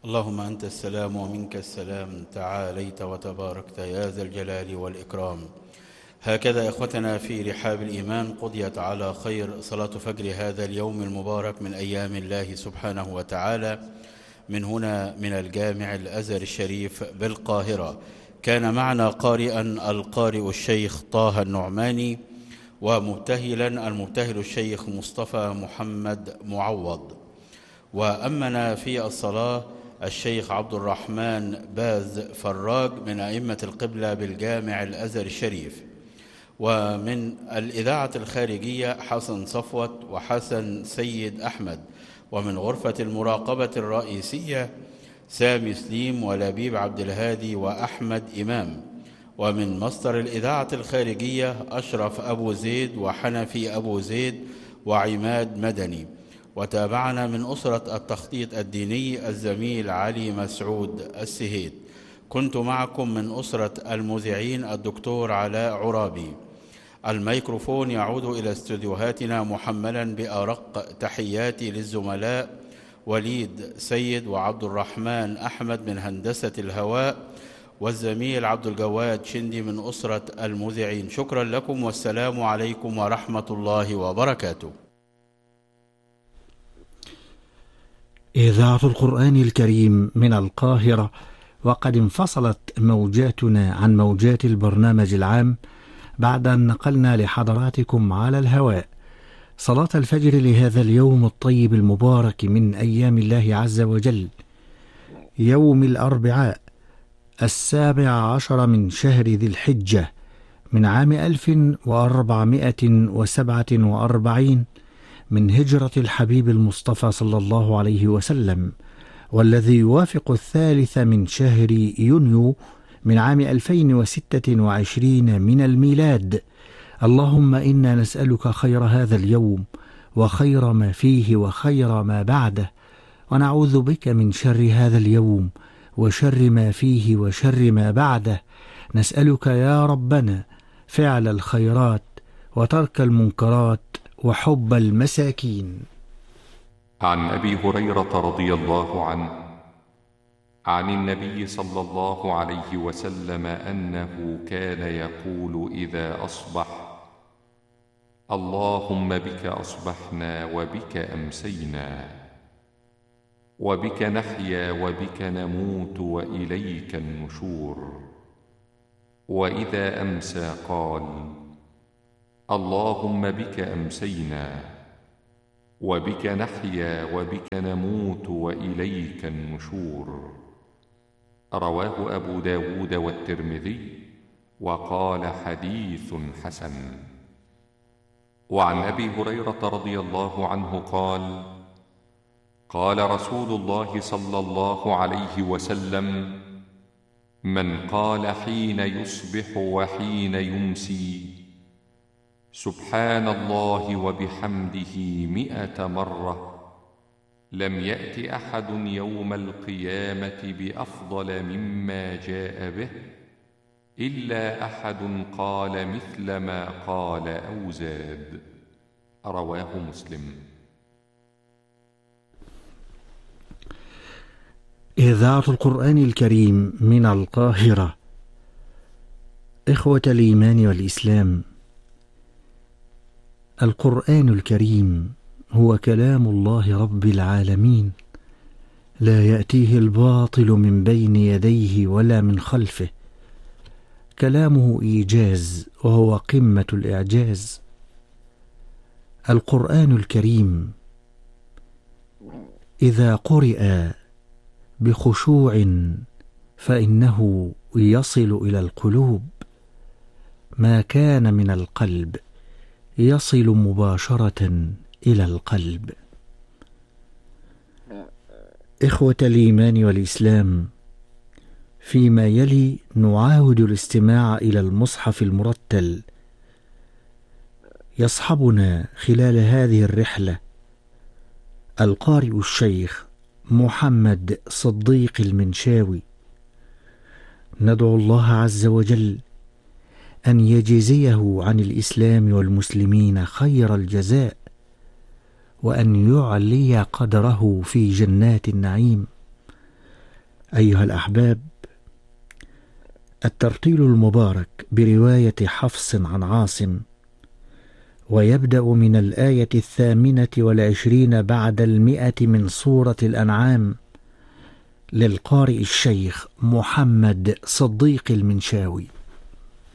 اللهم أنت السلام ومنك السلام، تعاليت وتباركت يا ذا الجلال والإكرام. هكذا إخوتنا في رحاب الإيمان قضيت على خير صلاة فجر هذا اليوم المبارك من أيام الله سبحانه وتعالى، من هنا من الجامع الأزهر الشريف بالقاهرة. كان معنا قارئا القارئ الشيخ طه النعماني، ومبتهلا المبتهل الشيخ مصطفى محمد معوض، وأمنا في الصلاة الشيخ عبد الرحمن باز فراج من أئمة القبلة بالجامع الأزهر الشريف. ومن الإذاعة الخارجية حسن صفوت وحسن سيد أحمد، ومن غرفة المراقبة الرئيسية سامي سليم ولبيب عبد الهادي وأحمد إمام، ومن مصدر الإذاعة الخارجية أشرف أبو زيد وحنفي أبو زيد وعماد مدني. وتابعنا من أسرة التخطيط الديني الزميل علي مسعود السهيد. كنت معكم من أسرة المذيعين الدكتور علاء عرابي. الميكروفون يعود إلى استوديوهاتنا محملا بأرق تحياتي للزملاء وليد سيد وعبد الرحمن أحمد من هندسة الهواء، والزميل عبد الجواد شندي من أسرة المذيعين. شكرا لكم والسلام عليكم ورحمة الله وبركاته. إذاعة القرآن الكريم من القاهرة، وقد انفصلت موجاتنا عن موجات البرنامج العام بعد أن نقلنا لحضراتكم على الهواء صلاة الفجر لهذا اليوم الطيب المبارك من أيام الله عز وجل، يوم الأربعاء 17 من شهر ذي الحجة من عام 1447 من هجرة الحبيب المصطفى صلى الله عليه وسلم، والذي يوافق 3 من شهر يونيو من عام 2026 من الميلاد. اللهم إنا نسألك خير هذا اليوم وخير ما فيه وخير ما بعده، ونعوذ بك من شر هذا اليوم وشر ما فيه وشر ما بعده. نسألك يا ربنا فعل الخيرات وترك المنكرات وحب المساكين. عن أبي هريرة رضي الله عنه عن النبي صلى الله عليه وسلم أنه كان يقول إذا أصبح: اللهم بك أصبحنا وبك أمسينا وبك نحيا وبك نموت وإليك النشور. وإذا أمسى قال: اللهم بك أمسينا وبك نحيا وبك نموت وإليك النشور. رواه أبو داود والترمذي وقال حديث حسن. وعن أبي هريرة رضي الله عنه قال: قال رسول الله صلى الله عليه وسلم: من قال حين يصبح وحين يمسي سبحان الله وبحمده 100 مرة لم يأت أحد يوم القيامة بأفضل مما جاء به إلا أحد قال مثل ما قال أو زاد. رواه مسلم. إذاعة القرآن الكريم من القاهرة. إخوة الإيمان والإسلام، القرآن الكريم هو كلام الله رب العالمين، لا يأتيه الباطل من بين يديه ولا من خلفه. كلامه إيجاز وهو قمة الإعجاز. القرآن الكريم إذا قرئ بخشوع فإنه يصل إلى القلوب، ما كان من القلب يصل مباشرة إلى القلب. إخوة الإيمان والإسلام، فيما يلي نعاود الاستماع إلى المصحف المرتل. يصحبنا خلال هذه الرحلة القارئ الشيخ محمد صديق المنشاوي. ندعو الله عز وجل أن يجزيه عن الإسلام والمسلمين خير الجزاء، وأن يعلي قدره في جنات النعيم، أيها الأحباب، الترتيل المبارك برواية حفص عن عاصم، ويبدأ من الآية 28 بعد 100 من سورة الأنعام، للقارئ الشيخ محمد صديق المنشاوي.